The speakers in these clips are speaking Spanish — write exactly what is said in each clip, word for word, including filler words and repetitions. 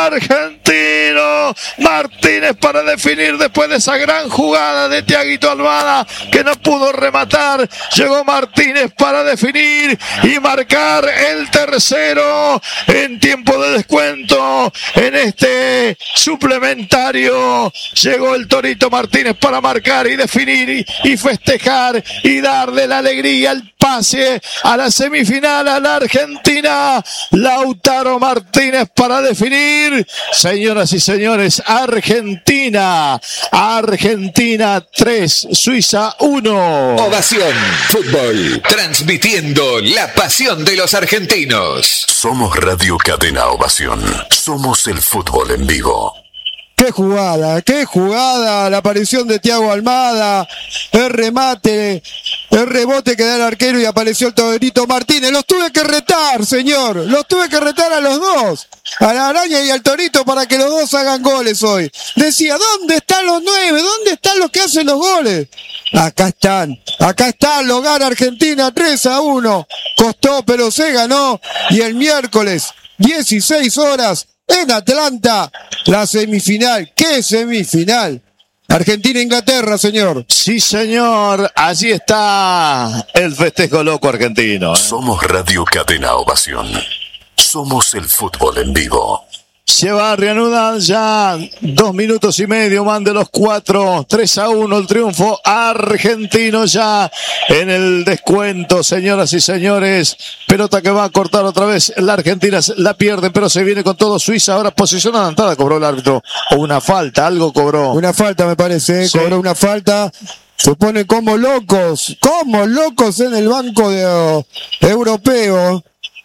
argentino. Martínez para definir después de esa gran jugada de Thiaguito Almada que no pudo rematar. Llegó Martínez para definir y marcar el tercero en tiempo de descuento. En este suplementario llegó el Torito Martínez para marcar y definir y, y festejar y darle la alegría, el pase a la semifinal a la Argentina. Lautaro Martínez para definir. Señoras y señores, Argentina, Argentina tres, Suiza uno. Ovación Fútbol, transmitiendo la pasión de los argentinos. Somos Radio Cadena Ovación. Somos el fútbol en vivo. ¡Qué jugada! ¡Qué jugada! La aparición de Thiago Almada, el remate, el rebote que da el arquero y apareció el Torito Martínez. Los tuve que retar, señor. Los tuve que retar a los dos, a la Araña y al Torito, para que los dos hagan goles hoy. Decía, ¿dónde están los nueve? ¿Dónde están los que hacen los goles? Acá están, acá están, lo gana Argentina tres a uno. Costó, pero se ganó. Y el miércoles, dieciséis horas, en Atlanta, la semifinal. ¿Qué semifinal? Argentina-Inglaterra, señor. Sí, señor. Allí está el festejo loco argentino, ¿eh? Somos Radio Cadena Ovación. Somos el fútbol en vivo. Se va a reanudar ya dos minutos y medio, van de los cuatro, tres a uno el triunfo argentino ya en el descuento, señoras y señores. Pelota que va a cortar otra vez la Argentina, la pierden, pero se viene con todo Suiza. Ahora posición adelantada, cobró el árbitro, o una falta, algo cobró. Una falta me parece, ¿eh? Sí. Cobró una falta. Se pone como locos, como locos en el banco de, uh, europeo.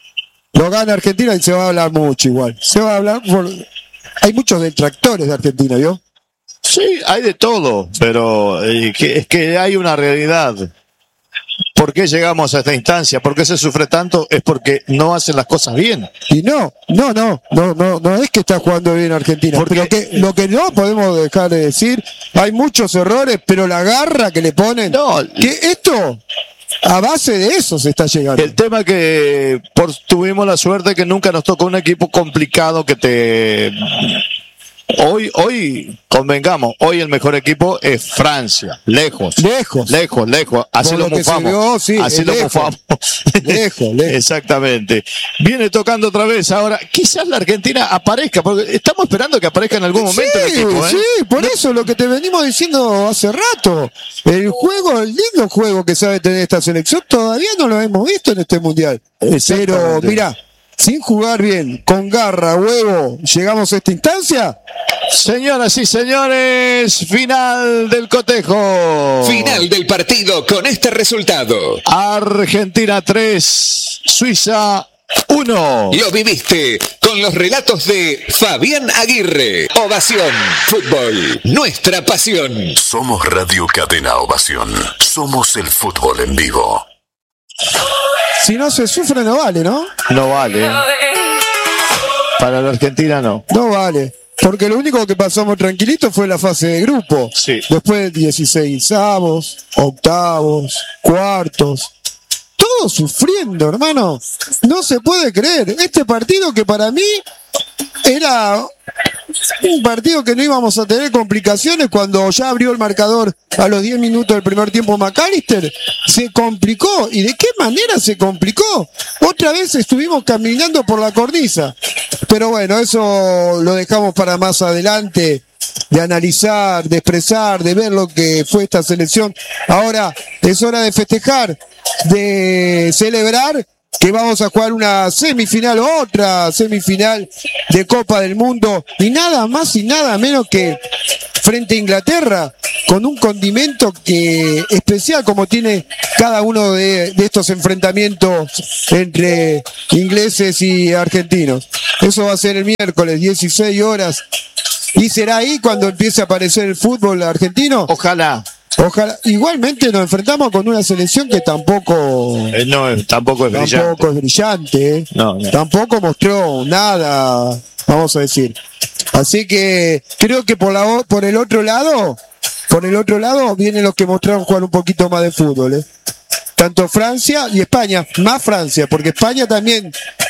Lo gana Argentina y se va a hablar mucho igual. Se va a hablar por... Hay muchos detractores de Argentina, ¿vio? Sí, hay de todo, pero eh, que, es que hay una realidad. ¿Por qué llegamos a esta instancia? ¿Por qué se sufre tanto? Es porque no hacen las cosas bien. Y no, no, no, no, no, no es que está jugando bien Argentina. Porque, pero que, lo que no podemos dejar de decir, hay muchos errores, pero la garra que le ponen, No, que esto, a base de eso se está llegando. el tema que por, tuvimos la suerte que nunca nos tocó un equipo complicado que te... Hoy, hoy, convengamos, hoy el mejor equipo es Francia, lejos, Lejos. lejos, lejos, así Por lo lo que se mufamos, vio, sí, así es lo lejos. mufamos. Lejos, lejos. Exactamente. Viene tocando otra vez ahora, quizás la Argentina aparezca, porque estamos esperando que aparezca en algún momento Sí, el equipo, ¿eh? sí, por eso lo que te venimos diciendo hace rato. El juego, el lindo juego que sabe tener esta selección, todavía no lo hemos visto en este mundial. Pero, Exactamente. mira, sin jugar bien, con garra, huevo, llegamos a esta instancia. Señoras y señores, final del cotejo. Final del partido con este resultado. Argentina tres, Suiza uno. Lo viviste con los relatos de Fabián Aguirre. Ovación Fútbol, nuestra pasión. Somos Radio Cadena Ovación. Somos el fútbol en vivo. Si no se sufre, no vale, ¿no? No vale. Para la Argentina no. No vale. Porque lo único que pasamos tranquilito fue la fase de grupo. Sí. Después dieciseisavos, octavos, cuartos. Todo sufriendo, hermano. No se puede creer. Este partido que para mí era un partido que no íbamos a tener complicaciones, cuando ya abrió el marcador a los diez minutos del primer tiempo McAllister, se complicó. ¿Y de qué manera se complicó? Otra vez estuvimos caminando por la cornisa. Pero bueno, eso lo dejamos para más adelante, de analizar, de expresar, de ver lo que fue esta selección. Ahora es hora de festejar, de celebrar que vamos a jugar una semifinal, otra semifinal de Copa del Mundo, y nada más y nada menos que frente a Inglaterra, con un condimento que especial como tiene cada uno de, de estos enfrentamientos entre ingleses y argentinos. Eso va a ser el miércoles, dieciséis horas, y será ahí cuando empiece a aparecer el fútbol argentino. Ojalá. Ojalá. Igualmente nos enfrentamos con una selección que tampoco Eh, no, es- tampoco es brillante. tampoco es brillante, ¿eh? No, no. Tampoco mostró nada, vamos a decir. Así que creo que por la o- por el otro lado, por el otro lado vienen los que mostraron jugar un poquito más de fútbol, ¿eh? Tanto Francia y España, más Francia, porque España también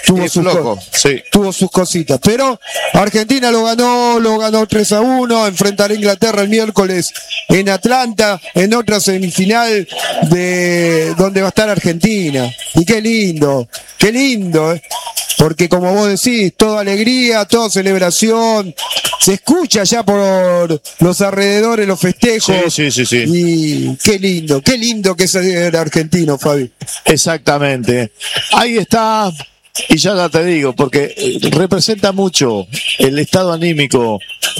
tuvo, Y sus, flojo, co- sí. tuvo sus cositas. Pero Argentina lo ganó, lo ganó tres a uno, enfrentará a Inglaterra el miércoles en Atlanta, en otra semifinal de donde va a estar Argentina. Y qué lindo, qué lindo, ¿eh? Porque como vos decís, toda alegría, toda celebración, se escucha ya por los alrededores los festejos. Sí, sí, sí, sí. Y qué lindo, qué lindo que es el argentino, Fabi. Exactamente. Ahí está, y ya la te digo, porque eh, representa mucho el estado anímico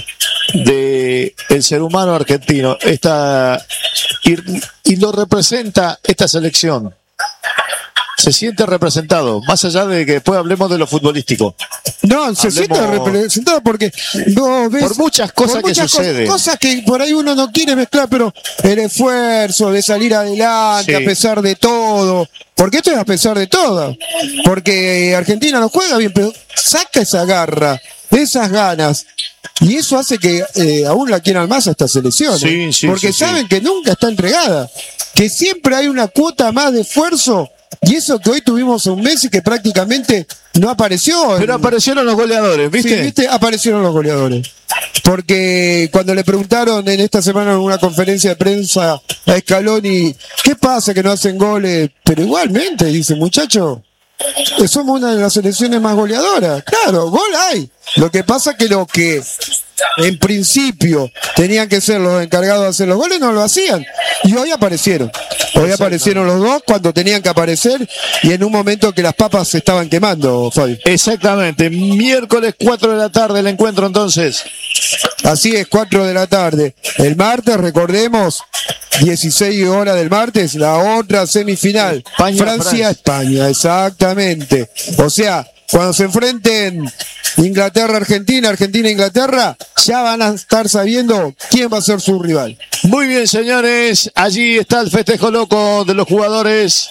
de el ser humano argentino, esta, y, y lo representa esta selección. Se siente representado, más allá de que después hablemos de lo futbolístico. No, se siente Hablemos- representado porque vos ves, Por muchas cosas por que muchas suceden. cos- Cosas que por ahí uno no quiere mezclar, pero el esfuerzo de salir adelante Sí. a pesar de todo. Porque esto es a pesar de todo. Porque Argentina no juega bien, pero saca esa garra, esas ganas. Y eso hace que eh, aún la quieran más a esta selección. Sí, ¿eh? sí, Porque sí, sí. saben que nunca está entregada. Que siempre hay una cuota más de esfuerzo. Y eso que hoy tuvimos a un Messi que prácticamente no apareció. Pero en- aparecieron los goleadores, ¿viste? Sí, ¿viste? Aparecieron los goleadores. Porque cuando le preguntaron en esta semana en una conferencia de prensa a Scaloni, ¿qué pasa que no hacen goles? Pero igualmente, dice, muchacho, somos una de las selecciones más goleadoras. Claro, gol hay. Lo que pasa que lo que en principio tenían que ser los encargados de hacer los goles no lo hacían. Y hoy aparecieron. Hoy aparecieron los dos cuando tenían que aparecer y en un momento que las papas se estaban quemando, Fabi. Exactamente. Miércoles cuatro de la tarde el encuentro entonces. Así es, cuatro de la tarde. El martes, recordemos, dieciséis horas del martes, la otra semifinal. España, Francia, España, exactamente. O sea, cuando se enfrenten Inglaterra, Argentina, Argentina, Inglaterra, ya van a estar sabiendo quién va a ser su rival. Muy bien, señores. Allí está el festejo loco de los jugadores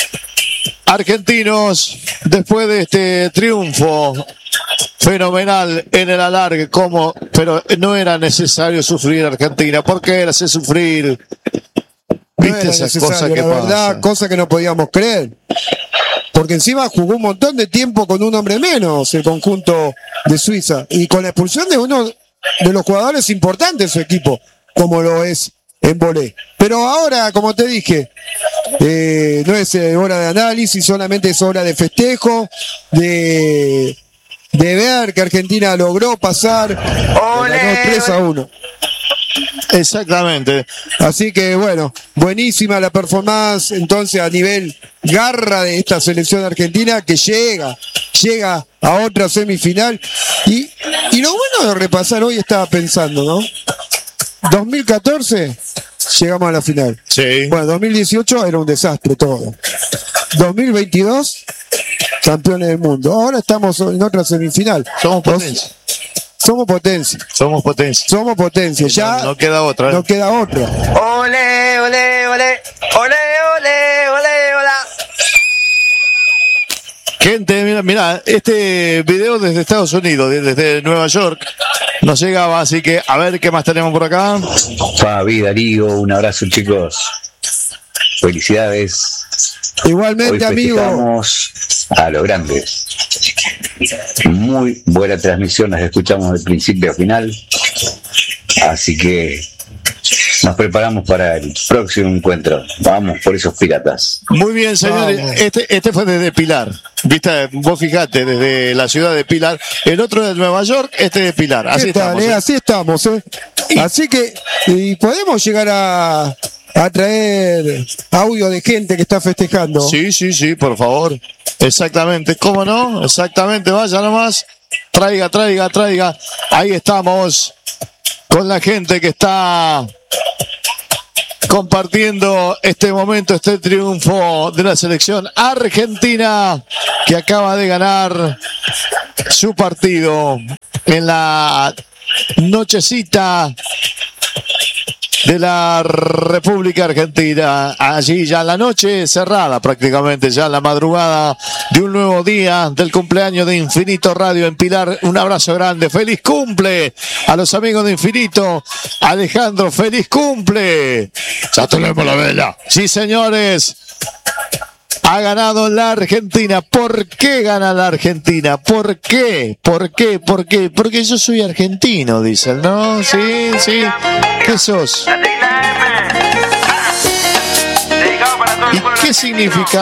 argentinos después de este triunfo fenomenal en el alargue, como, pero no era necesario sufrir Argentina. ¿Por qué era hacer sufrir? No ¿Viste era esas necesario, cosas que la verdad, pasan? cosa que no podíamos creer. Porque encima jugó un montón de tiempo con un hombre menos el conjunto de Suiza. Y con la expulsión de uno de los jugadores importantes de su equipo, como lo es Embole. Pero ahora, como te dije, eh, no es eh, hora de análisis, solamente es hora de festejo, de, de ver que Argentina logró pasar, ganó tres a uno. Exactamente. Así que bueno, buenísima la performance entonces a nivel garra de esta selección argentina que llega, llega a otra semifinal. Y, y lo bueno de repasar hoy estaba pensando, ¿no? dos mil catorce llegamos a la final. Sí. Bueno, dos mil dieciocho era un desastre todo. dos mil veintidós campeones del mundo. Ahora estamos en otra semifinal. Somos potencia. Somos potencia. Somos potencia. Somos potencia. Ya No, no queda otra. ¿eh? no queda otra. Ole, ole, ole, ole, ole, ole, hola. Gente, mira, mira, este video desde Estados Unidos, desde Nueva York, nos llegaba, así que a ver qué más tenemos por acá. Fabi, Darío, un abrazo chicos. Felicidades. Hoy Igualmente, amigo. festejamos a lo grande. Muy buena transmisión, las escuchamos de principio a final. Así que nos preparamos para el próximo encuentro. Vamos por esos piratas. Muy bien, señores. Vamos. Este, este fue desde Pilar. Viste, vos fijate, desde la ciudad de Pilar. El otro de Nueva York, este de Pilar. Así ¿Qué tal, estamos. eh? ¿eh? Así estamos, ¿eh? Así que y podemos llegar a, a traer audio de gente que está festejando. Sí, sí, sí, por favor. Exactamente. ¿Cómo no? Exactamente. Vaya nomás. Traiga, traiga, traiga. Ahí estamos con la gente que está compartiendo este momento, este triunfo de la selección argentina que acaba de ganar su partido en la nochecita de la República Argentina. Allí ya la noche cerrada prácticamente, ya la madrugada de un nuevo día del cumpleaños de Infinito Radio en Pilar. Un abrazo grande, feliz cumple a los amigos de Infinito. Alejandro, feliz cumple. Ya tenemos la vela. Sí, señores. Ha ganado la Argentina. ¿Por qué gana la Argentina? ¿Por qué? ¿Por qué? ¿Por qué? Porque yo soy argentino, dicen, ¿no? Sí, sí. ¿Qué sos? ¿Y qué significa?